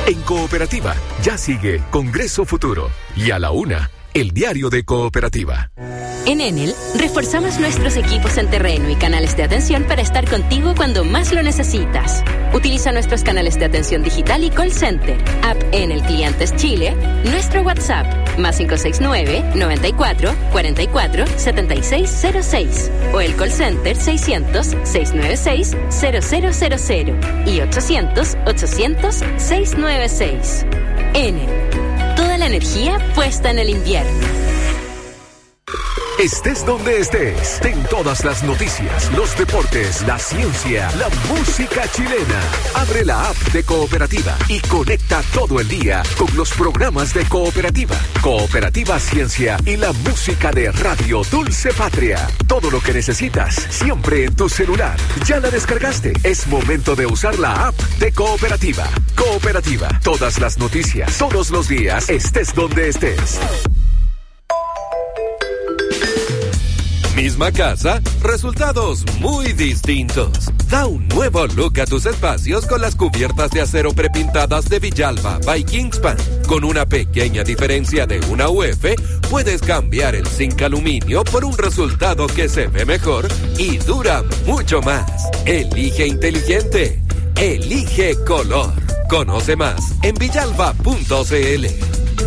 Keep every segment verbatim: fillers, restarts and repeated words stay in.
En Cooperativa ya sigue Congreso Futuro y a la una, el diario de Cooperativa. En Enel, reforzamos nuestros equipos en terreno y canales de atención para estar contigo cuando más lo necesitas. Utiliza nuestros canales de atención digital y call center, app Enel Clientes Chile, nuestro WhatsApp, más cinco seis nueve, noventa y cuatro, cuarenta y cuatro, setenta y seis cero seis, o el call center seiscientos, seiscientos noventa y seis, cero cero cero cero y ochocientos, ochocientos, seiscientos noventa y seis. Enel, toda la energía puesta en el invierno. Estés donde estés, ten todas las noticias, los deportes, la ciencia, la música chilena. Abre la app de Cooperativa y conecta todo el día con los programas de Cooperativa, Cooperativa Ciencia y la música de Radio Dulce Patria. Todo lo que necesitas, siempre en tu celular. ¿Ya la descargaste? Es momento de usar la app de Cooperativa. Cooperativa, todas las noticias, todos los días, estés donde estés. Misma casa, resultados muy distintos. Da un nuevo look a tus espacios con las cubiertas de acero prepintadas de Villalba by Kingspan. Con una pequeña diferencia de una U F, puedes cambiar el zinc aluminio por un resultado que se ve mejor y dura mucho más. Elige inteligente. Elige color. Conoce más en villalba punto c l.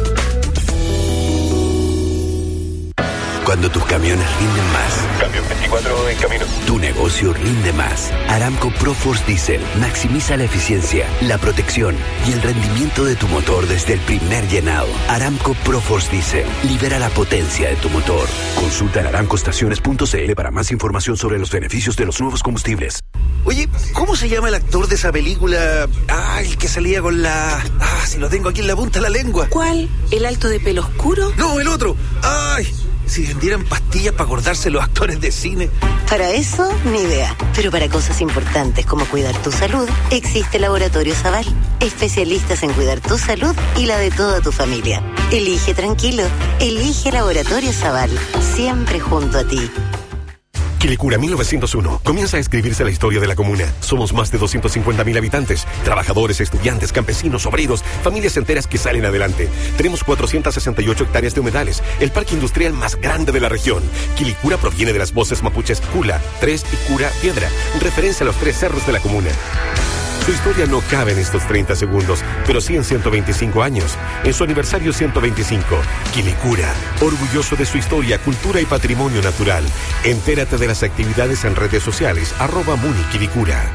Cuando tus camiones rinden más. Camión veinticuatro en camino. Tu negocio rinde más. Aramco ProForce Diesel maximiza la eficiencia, la protección y el rendimiento de tu motor desde el primer llenado. Aramco ProForce Diesel libera la potencia de tu motor. Consulta en aramco estaciones punto c l para más información sobre los beneficios de los nuevos combustibles. Oye, ¿cómo se llama el actor de esa película? Ay, que salía con la... Ah, si lo tengo aquí en la punta de la lengua. ¿Cuál? ¿El alto de pelo oscuro? No, el otro. Ay... Si vendieran pastillas para acordarse los actores de cine. Para eso, ni idea. Pero para cosas importantes como cuidar tu salud, existe Laboratorio Zaval. Especialistas en cuidar tu salud y la de toda tu familia. Elige tranquilo. Elige Laboratorio Zaval. Siempre junto a ti. Quilicura mil novecientos uno. Comienza a escribirse la historia de la comuna. Somos más de doscientos cincuenta mil habitantes, trabajadores, estudiantes, campesinos, obreros, familias enteras que salen adelante. Tenemos cuatrocientas sesenta y ocho hectáreas de humedales, el parque industrial más grande de la región. Quilicura proviene de las voces mapuches Cula, Tres y Cura Piedra, referencia a los tres cerros de la comuna. Su historia no cabe en estos treinta segundos, pero sí en ciento veinticinco años. En su aniversario ciento veinticinco, Quilicura, orgulloso de su historia, cultura y patrimonio natural. Entérate de las actividades en redes sociales, arroba Muni Quilicura.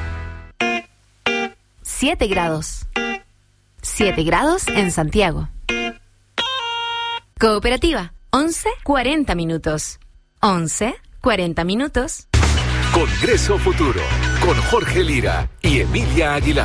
siete grados. siete grados en Santiago. Cooperativa, once cuarenta minutos. once cuarenta minutos. Congreso Futuro, con Jorge Lira y Emilia Aguilar.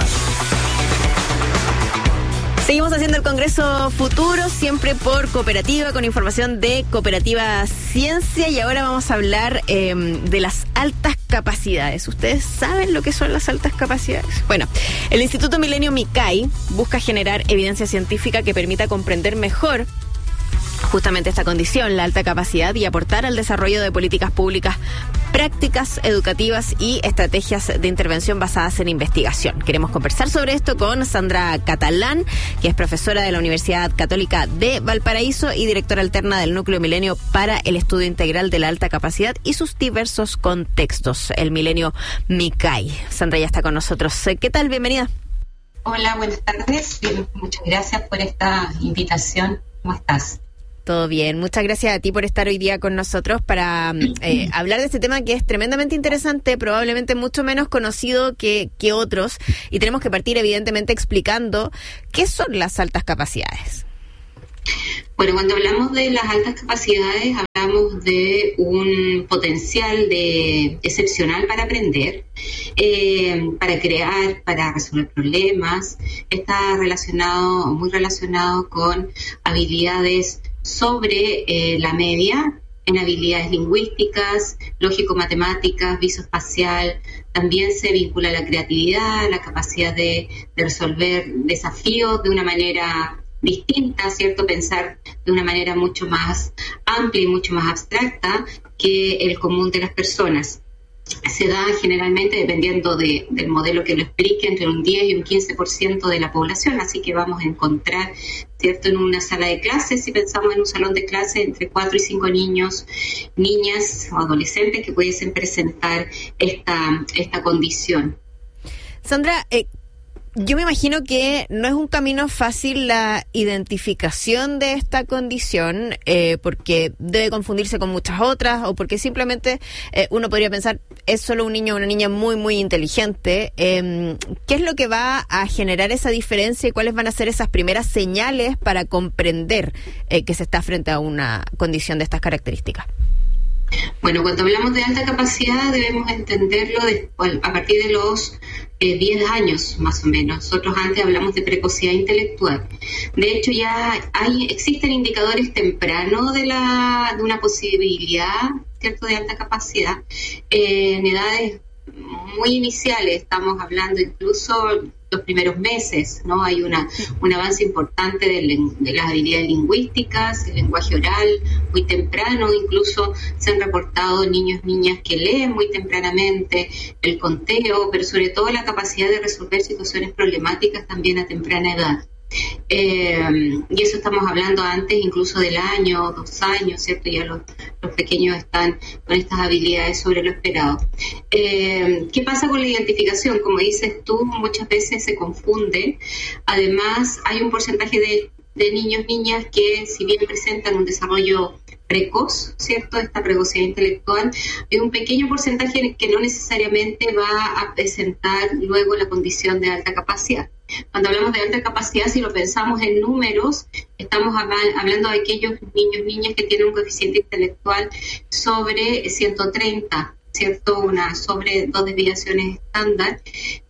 Seguimos haciendo el Congreso Futuro, siempre por Cooperativa, con información de Cooperativa Ciencia. Y ahora vamos a hablar eh, de las altas capacidades. ¿Ustedes saben lo que son las altas capacidades? Bueno, el Instituto Milenio MICAI busca generar evidencia científica que permita comprender mejor justamente esta condición, la alta capacidad, y aportar al desarrollo de políticas públicas, prácticas educativas y estrategias de intervención basadas en investigación. Queremos conversar sobre esto con Sandra Catalán, que es profesora de la Universidad Católica de Valparaíso y directora alterna del Núcleo Milenio para el Estudio Integral de la Alta Capacidad y sus diversos contextos, el Milenio MICAI. Sandra ya está con nosotros. ¿Qué tal? Bienvenida. Hola, buenas tardes. Muchas gracias por esta invitación. ¿Cómo estás? Todo bien, muchas gracias a ti por estar hoy día con nosotros para eh, hablar de este tema que es tremendamente interesante, probablemente mucho menos conocido que, que otros, y tenemos que partir evidentemente explicando qué son las altas capacidades. Bueno, cuando hablamos de las altas capacidades, hablamos de un potencial de excepcional para aprender, eh, para crear, para resolver problemas. Está relacionado, muy relacionado con habilidades sobre eh, la media, en habilidades lingüísticas, lógico-matemáticas, visoespacial. También se vincula la creatividad, la capacidad de, de resolver desafíos de una manera distinta, ¿cierto? Pensar de una manera mucho más amplia y mucho más abstracta que el común de las personas. se da generalmente, dependiendo de, del modelo que lo explique, entre un diez y un quince por ciento de la población, así que vamos a encontrar, ¿cierto?, en una sala de clases, si pensamos en un salón de clases, entre cuatro y cinco niños, niñas o adolescentes que pudiesen presentar esta, esta condición. Sandra, eh, yo me imagino que no es un camino fácil la identificación de esta condición, eh, porque debe confundirse con muchas otras, o porque simplemente eh, uno podría pensar, es solo un niño o una niña muy, muy inteligente. Eh, ¿Qué es lo que va a generar esa diferencia y cuáles van a ser esas primeras señales para comprender eh, que se está frente a una condición de estas características? Bueno, cuando hablamos de alta capacidad debemos entenderlo de, bueno, a partir de los eh, diez años más o menos. Nosotros antes hablamos de precocidad intelectual. De hecho, ya hay existen indicadores tempranos de, la, de una posibilidad, ¿cierto?, de alta capacidad eh, en edades muy iniciales. Estamos hablando incluso los primeros meses, ¿no? Hay una un avance importante de, de las habilidades lingüísticas, el lenguaje oral muy temprano, incluso se han reportado niños, niñas que leen muy tempranamente, el conteo, pero sobre todo la capacidad de resolver situaciones problemáticas también a temprana edad. Eh, y eso estamos hablando antes incluso del año, dos años, ¿cierto? Ya los, los pequeños están con estas habilidades sobre lo esperado. Eh, ¿Qué pasa con la identificación? Como dices tú, muchas veces se confunde. Además, hay un porcentaje de, de niños, niñas que si bien presentan un desarrollo precoz, ¿cierto?, esta precocidad intelectual, hay un pequeño porcentaje que no necesariamente va a presentar luego la condición de alta capacidad. Cuando hablamos de alta capacidad, si lo pensamos en números, estamos hablando de aquellos niños, niñas que tienen un coeficiente intelectual sobre ciento treinta, ¿cierto?, una sobre dos desviaciones estándar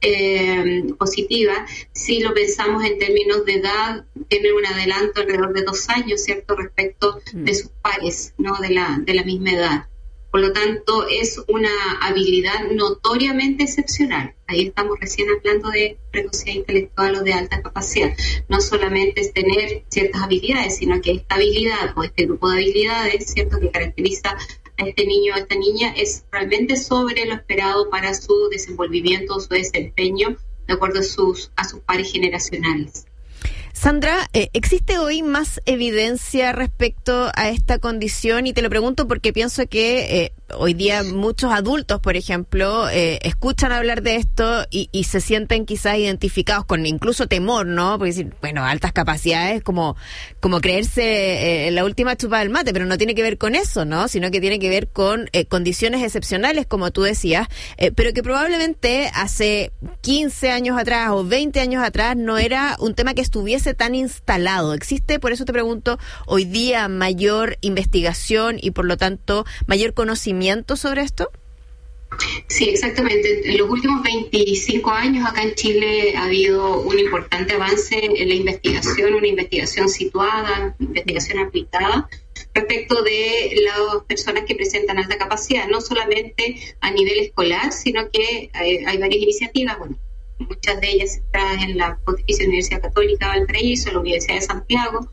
eh, positiva. Si lo pensamos en términos de edad, tienen un adelanto alrededor de dos años, ¿cierto?, respecto de sus pares, ¿no?, de la, de la misma edad. Por lo tanto, es una habilidad notoriamente excepcional. Ahí estamos recién hablando de precocidad intelectual o de alta capacidad. No solamente es tener ciertas habilidades, sino que esta habilidad o este grupo de habilidades, ¿cierto?, que caracteriza a este niño o a esta niña es realmente sobre lo esperado para su desenvolvimiento o su desempeño de acuerdo a sus, a sus pares generacionales. Sandra, eh, ¿existe hoy más evidencia respecto a esta condición? Y te lo pregunto porque pienso que eh, hoy día muchos adultos, por ejemplo, eh, escuchan hablar de esto y, y se sienten quizás identificados con incluso temor, ¿no? Porque decir, bueno, altas capacidades, como, como creerse eh, la última chupa del mate, pero no tiene que ver con eso, ¿no? Sino que tiene que ver con eh, condiciones excepcionales, como tú decías, eh, pero que probablemente hace quince años atrás o veinte años atrás no era un tema que estuviese tan instalado. ¿Existe, por eso te pregunto, hoy día mayor investigación y por lo tanto mayor conocimiento sobre esto? Sí, exactamente. En los últimos veinticinco años acá en Chile ha habido un importante avance en la investigación, una investigación situada, investigación aplicada respecto de las personas que presentan alta capacidad, no solamente a nivel escolar, sino que hay, hay varias iniciativas, bueno, muchas de ellas están en la Pontificia Universidad Católica Valparaíso, la Universidad de Santiago,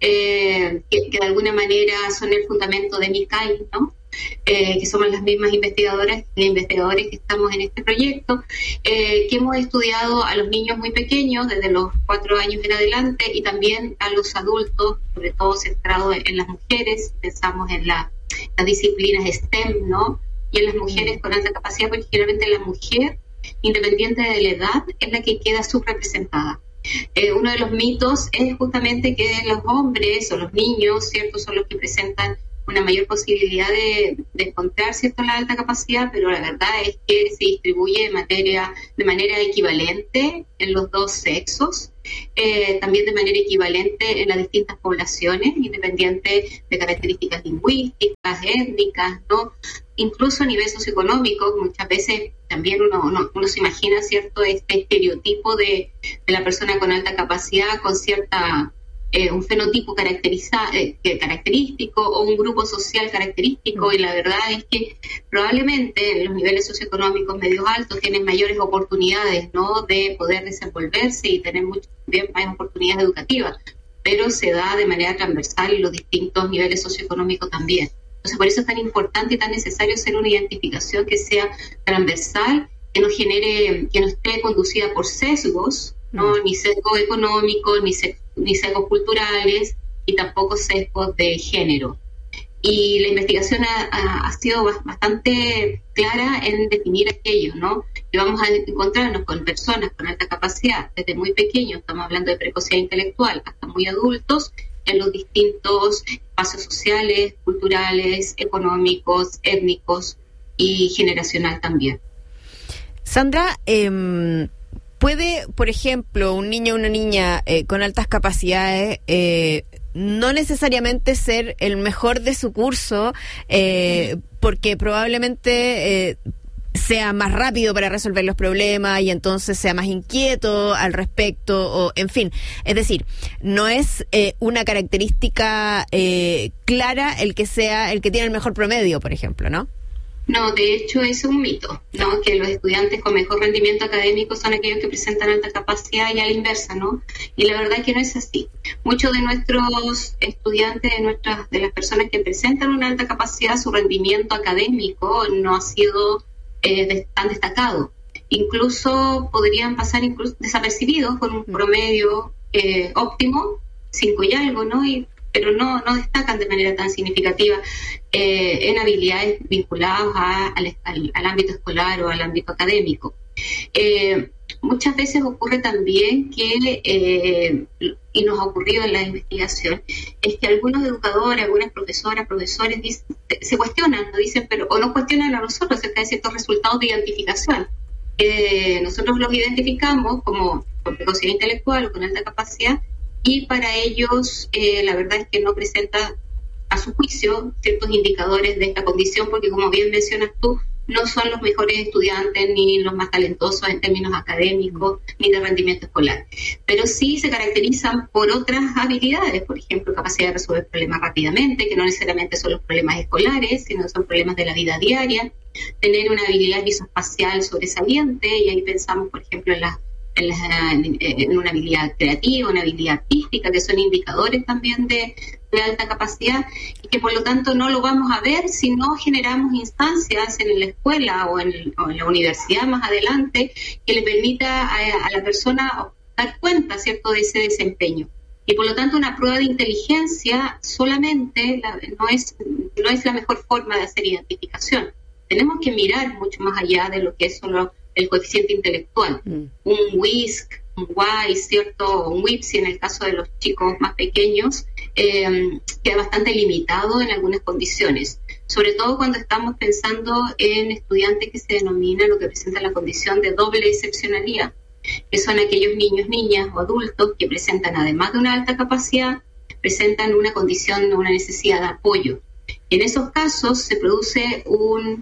eh, que, que de alguna manera son el fundamento de MICAI, ¿no? Eh, que somos las mismas investigadoras e investigadores que estamos en este proyecto, eh, que hemos estudiado a los niños muy pequeños, desde los cuatro años en adelante, y también a los adultos, sobre todo centrado en, en las mujeres. Pensamos en la, las disciplinas STEM, ¿no? Y en las mujeres con alta capacidad, porque generalmente la mujer, independiente de la edad, es la que queda subrepresentada. Eh, uno de los mitos es justamente que los hombres o los niños, ¿cierto?, son los que presentan una mayor posibilidad de, de encontrar, ¿cierto?, la alta capacidad, pero la verdad es que se distribuye de, materia, de manera equivalente en los dos sexos, eh, también de manera equivalente en las distintas poblaciones, independiente de características lingüísticas, étnicas, ¿no? Incluso a nivel socioeconómico, muchas veces también uno, uno, uno se imagina, ¿cierto?, este estereotipo de, de la persona con alta capacidad, con cierta... Eh, un fenotipo caracteriza, eh, característico o un grupo social característico, y la verdad es que probablemente los niveles socioeconómicos medios altos tienen mayores oportunidades, ¿no?, de poder desenvolverse y tener muchas más oportunidades educativas, pero se da de manera transversal en los distintos niveles socioeconómicos también. Entonces, por eso es tan importante y tan necesario hacer una identificación que sea transversal, que no genere, que no esté conducida por sesgos, ¿no? Mm. Ni sesgos económicos, ni, se, ni sesgos culturales, y tampoco sesgos de género. Y la investigación ha, ha, ha sido bastante clara en definir aquello, ¿no? Que vamos a encontrarnos con personas con alta capacidad, desde muy pequeños, estamos hablando de precocidad intelectual, hasta muy adultos, en los distintos espacios sociales, culturales, económicos, étnicos y generacional también. Sandra, eh, ¿puede, por ejemplo, un niño o una niña eh, con altas capacidades eh, no necesariamente ser el mejor de su curso, eh, porque probablemente eh, sea más rápido para resolver los problemas y entonces sea más inquieto al respecto, o en fin, es decir, no es eh, una característica eh, clara el que sea el que tiene el mejor promedio, por ejemplo, ¿no? No, de hecho es un mito, ¿no? Que los estudiantes con mejor rendimiento académico son aquellos que presentan alta capacidad y a la inversa, ¿no? Y la verdad es que no es así. Muchos de nuestros estudiantes, de nuestras, de las personas que presentan una alta capacidad, su rendimiento académico no ha sido eh, de, tan destacado. Incluso podrían pasar incluso desapercibidos con un promedio eh, óptimo, cinco y algo, ¿no? Y pero no, no destacan de manera tan significativa eh, en habilidades vinculadas a, al, al, al ámbito escolar o al ámbito académico. Eh, muchas veces ocurre también que, eh, y nos ha ocurrido en la investigación, es que algunos educadores, algunas profesoras, profesores dicen, se cuestionan, ¿no? Dicen, pero o no cuestionan a nosotros acerca de ciertos resultados de identificación. Eh, nosotros los identificamos como con precocidad intelectual o con alta capacidad, y para ellos eh, la verdad es que no presenta a su juicio ciertos indicadores de esta condición, porque como bien mencionas tú, no son los mejores estudiantes ni los más talentosos en términos académicos ni de rendimiento escolar, pero sí se caracterizan por otras habilidades, por ejemplo, capacidad de resolver problemas rápidamente, que no necesariamente son los problemas escolares, sino son problemas de la vida diaria, tener una habilidad visoespacial sobresaliente, y ahí pensamos, por ejemplo, en las En, la, en una habilidad creativa, una habilidad artística, que son indicadores también de, de alta capacidad, y que por lo tanto no lo vamos a ver si no generamos instancias en la escuela o en, o en la universidad más adelante que le permita a, a la persona dar cuenta, ¿cierto?, de ese desempeño. Y por lo tanto una prueba de inteligencia solamente la, no, es, no es la mejor forma de hacer identificación. Tenemos que mirar mucho más allá de lo que es solo el coeficiente intelectual, mm. un W I S C, un W I S E, ¿cierto? Un W I P S I en el caso de los chicos más pequeños, eh, queda bastante limitado en algunas condiciones, sobre todo cuando estamos pensando en estudiantes que se denominan o que presentan la condición de doble excepcionalidad, que son aquellos niños, niñas o adultos que presentan, además de una alta capacidad, presentan una condición, una necesidad de apoyo. En esos casos se produce un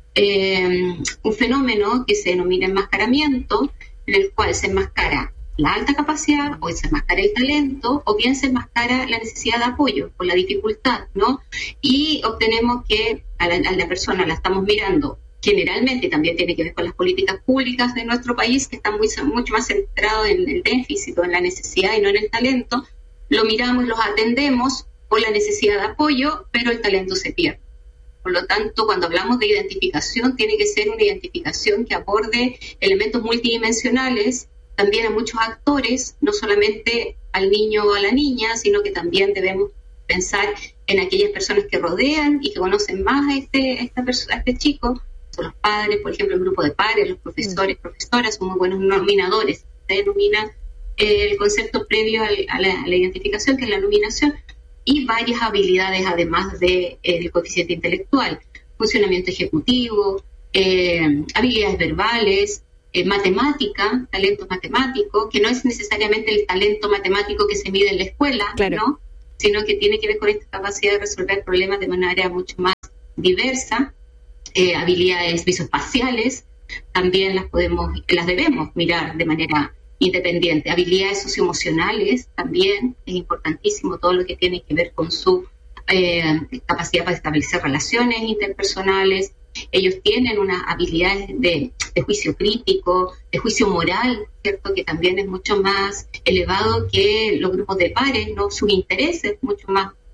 Eh, un fenómeno que se denomina enmascaramiento, en el cual se enmascara la alta capacidad, o se enmascara el talento, o bien se enmascara la necesidad de apoyo o la dificultad, ¿no? Y obtenemos que a la, a la persona la estamos mirando generalmente, también tiene que ver con las políticas públicas de nuestro país, que están muy, mucho más centrados en el déficit o en la necesidad y no en el talento. Lo miramos y los atendemos por la necesidad de apoyo, pero el talento se pierde. Por lo tanto, cuando hablamos de identificación, tiene que ser una identificación que aborde elementos multidimensionales, también a muchos actores, no solamente al niño o a la niña, sino que también debemos pensar en aquellas personas que rodean y que conocen más a este, a esta perso- a este chico. Son los padres, por ejemplo, el grupo de padres, los profesores, profesoras, son muy buenos nominadores. Se denomina eh, el concepto previo al, a, la, a la identificación, que es la nominación, y varias habilidades además del de, eh, coeficiente intelectual, funcionamiento ejecutivo, eh, habilidades verbales, eh, matemática, talento matemático, que no es necesariamente el talento matemático que se mide en la escuela, claro, ¿no?, sino que tiene que ver con esta capacidad de resolver problemas de manera mucho más diversa. Eh, habilidades visoespaciales también las podemos, las debemos mirar de manera independiente. Habilidades socioemocionales también es importantísimo, todo lo que tiene que ver con su eh, capacidad para establecer relaciones interpersonales. Ellos tienen unas habilidades de, de juicio crítico, de juicio moral, ¿cierto?, que también es mucho más elevado que los grupos de pares, ¿no? Sus intereses mucho más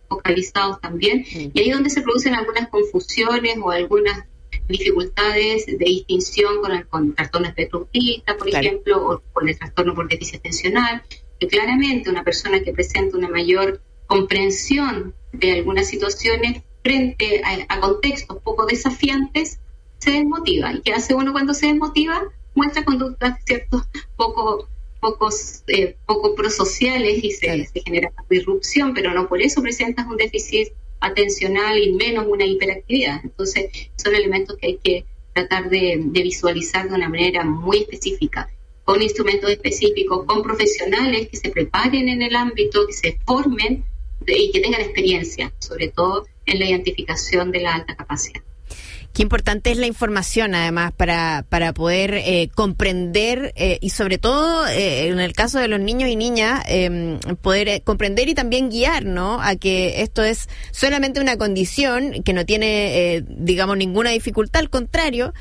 focalizados también, y ahí es donde se producen algunas confusiones o algunas dificultades de distinción con el con trastorno espectro autista, por claro. ejemplo, o con el trastorno por déficit atencional, que claramente una persona que presenta una mayor comprensión de algunas situaciones frente a, a contextos poco desafiantes se desmotiva. ¿Y qué hace uno cuando se desmotiva? Muestra conductas, ¿cierto?, poco pocos eh, poco prosociales y se, claro. se genera disrupción, pero no por eso presentas un déficit atencional y menos una hiperactividad. Entonces son elementos que hay que tratar de, de visualizar de una manera muy específica, con instrumentos específicos, con profesionales que se preparen en el ámbito, que se formen de, y que tengan experiencia, sobre todo en la identificación de la alta capacidad. Qué importante es la información, además, para para poder eh, comprender eh, y sobre todo eh, en el caso de los niños y niñas, eh, poder eh, comprender y también guiar, ¿no?, a que esto es solamente una condición que no tiene, eh, digamos, ninguna dificultad, al contrario.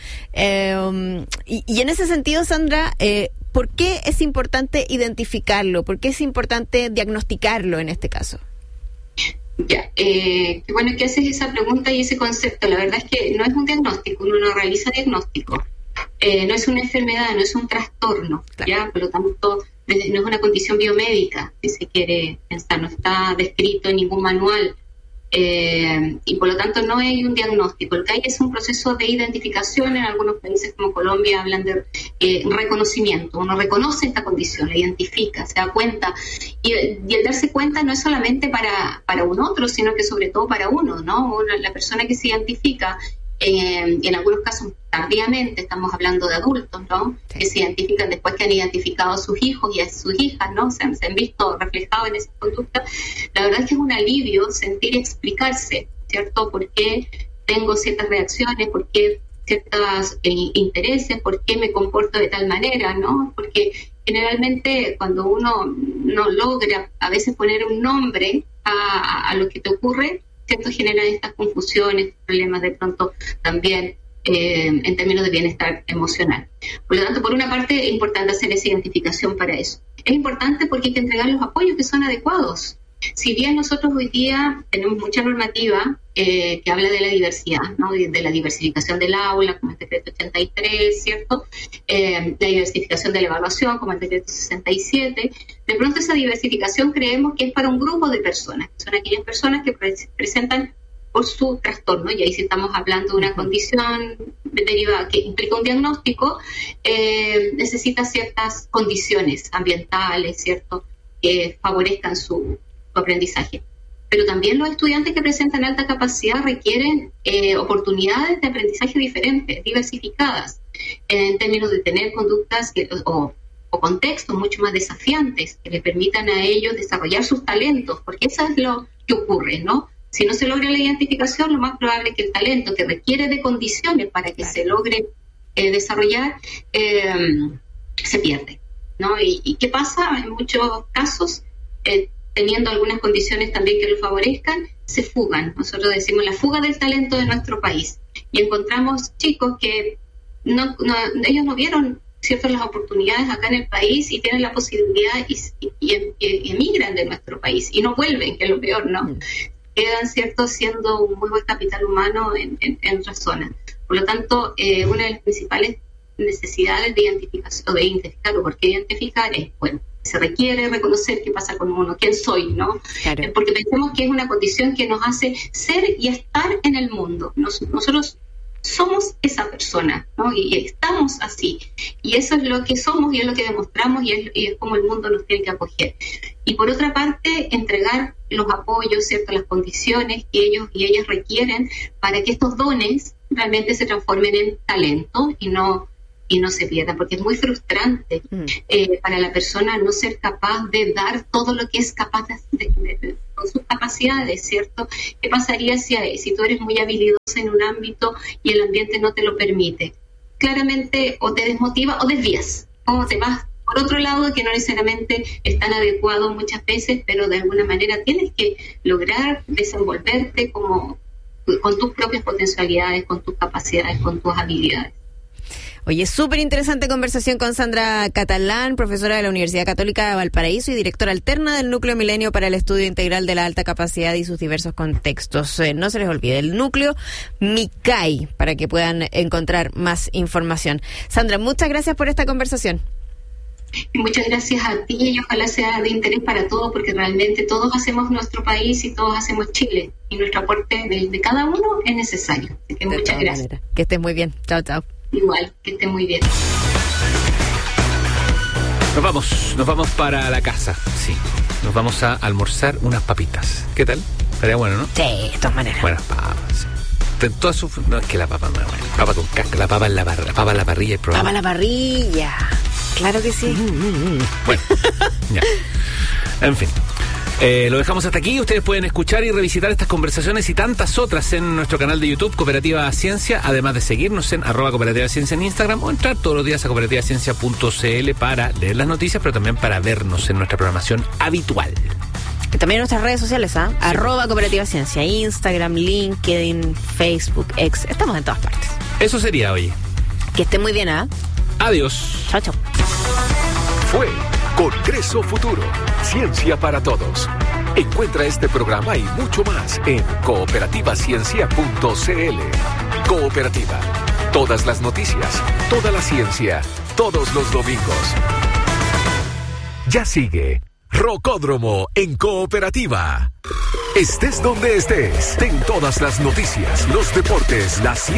Eh, y, y en ese sentido, Sandra, eh, ¿por qué es importante identificarlo? ¿Por qué es importante diagnosticarlo en este caso? Ya, eh, qué bueno que haces esa pregunta y ese concepto. La verdad es que no es un diagnóstico, uno no realiza diagnóstico. Eh, no es una enfermedad, no es un trastorno, claro. ya, por lo tanto, no es una condición biomédica, si se quiere pensar, no está descrito en ningún manual. Eh, y por lo tanto no hay un diagnóstico. El C A I es un proceso de identificación. En algunos países como Colombia hablan de eh, reconocimiento. Uno reconoce esta condición, la identifica, se da cuenta, y, y el darse cuenta no es solamente para, para un otro, sino que sobre todo para uno, ¿no? Una, la persona que se identifica, eh, en algunos casos tardíamente, estamos hablando de adultos, ¿no? Sí. Que se identifican después que han identificado a sus hijos y a sus hijas, ¿no? Se han, se han visto reflejados en esa conducta. La verdad es que es un alivio sentir y explicarse, ¿cierto? ¿Por qué tengo ciertas reacciones? ¿Por qué ciertos eh, intereses? ¿Por qué me comporto de tal manera, ¿no? Porque generalmente cuando uno no logra a veces poner un nombre a, a lo que te ocurre, ¿cierto?, generan estas confusiones, problemas de pronto también eh, en términos de bienestar emocional. Por lo tanto, por una parte, es importante hacer esa identificación para eso. Es importante porque hay que entregar los apoyos que son adecuados. Si bien nosotros hoy día tenemos mucha normativa eh, que habla de la diversidad, ¿no?, de, de la diversificación del aula, como el decreto ochenta y tres, ¿cierto?, eh, la diversificación de la evaluación, como el decreto sesenta y siete, de pronto esa diversificación creemos que es para un grupo de personas, que son aquellas personas que pre- presentan por su trastorno, y ahí sí estamos hablando de una condición derivada que implica un diagnóstico, eh, necesita ciertas condiciones ambientales, ¿cierto?, que favorezcan su aprendizaje. Pero también los estudiantes que presentan alta capacidad requieren eh, oportunidades de aprendizaje diferentes, diversificadas, en términos de tener conductas que, o, o contextos mucho más desafiantes que les permitan a ellos desarrollar sus talentos, porque eso es lo que ocurre, ¿no? Si no se logra la identificación, lo más probable es que el talento que requiere de condiciones para que se logre eh, desarrollar eh, se pierde, ¿no? ¿Y, y qué pasa? En muchos casos, eh, teniendo algunas condiciones también que lo favorezcan, se fugan. Nosotros decimos la fuga del talento de nuestro país. Y encontramos chicos que no, no, ellos no vieron ciertas las oportunidades acá en el país y tienen la posibilidad y, y, y, y emigran de nuestro país y no vuelven, que es lo peor, ¿no? Mm. Quedan, ¿cierto?, siendo un muy buen capital humano en, en, en otras zonas. Por lo tanto, eh, una de las principales necesidades de identificación, o de identificarlo, porque identificar es, bueno, se requiere reconocer qué pasa con uno, quién soy, ¿no? Claro. Eh, porque pensemos que es una condición que nos hace ser y estar en el mundo. Nos, nosotros somos esa persona, ¿no? Y, y estamos así. Y eso es lo que somos y es lo que demostramos y es, y es como el mundo nos tiene que acoger. Y por otra parte, entregar los apoyos, ¿cierto?, las condiciones que ellos y ellas requieren para que estos dones realmente se transformen en talento y no y no se pierdan, porque es muy frustrante mm. eh, para la persona no ser capaz de dar todo lo que es capaz de, de, de, de con sus capacidades, ¿cierto? ¿Qué pasaría si, si tú eres muy habilidosa en un ámbito y el ambiente no te lo permite? Claramente o te desmotiva o desvías, o te vas por otro lado que no necesariamente es tan adecuado muchas veces, pero de alguna manera tienes que lograr desenvolverte como con tus propias potencialidades, con tus capacidades, con tus habilidades. Oye, súper interesante conversación con Sandra Catalán, profesora de la Universidad Católica de Valparaíso y directora alterna del Núcleo Milenio para el Estudio Integral de la Alta Capacidad y sus diversos contextos. Eh, no se les olvide, el Núcleo MICAI, para que puedan encontrar más información. Sandra, muchas gracias por esta conversación. Muchas gracias a ti y ojalá sea de interés para todos, porque realmente todos hacemos nuestro país y todos hacemos Chile y nuestro aporte de, de cada uno es necesario. Así que muchas gracias. Manera. Que estés muy bien. Chao, chao. Igual, que estés muy bien. Nos vamos, nos vamos para la casa, sí. Nos vamos a almorzar unas papitas. ¿Qué tal? Estaría bueno, ¿no? Sí, de todas maneras. Buenas papas, sí. De todas sus... No, es que la papa no es buena. Papa con casca, la papa en la, bar... la papa en la parrilla. El papa en la parrilla. Claro que sí. Mm, mm. Bueno, ya. En fin. Eh, lo dejamos hasta aquí. Ustedes pueden escuchar y revisitar estas conversaciones y tantas otras en nuestro canal de YouTube, Cooperativa Ciencia, además de seguirnos en arroba Cooperativa Ciencia en Instagram o entrar todos los días a cooperativa ciencia punto c l para leer las noticias, pero también para vernos en nuestra programación habitual. Y también en nuestras redes sociales, ¿ah? ¿eh? Sí. Arroba Cooperativa Ciencia, Instagram, LinkedIn, Facebook, X. Estamos en todas partes. Eso sería, oye. Que esté muy bien, ¿ah? ¿eh? Adiós. Chao, chao. Fue Congreso Futuro, Ciencia para Todos. Encuentra este programa y mucho más en cooperativa ciencia punto c l. Cooperativa. Todas las noticias, toda la ciencia, todos los domingos. Ya sigue Rocódromo en Cooperativa. Estés donde estés, ten todas las noticias, los deportes, la ciencia.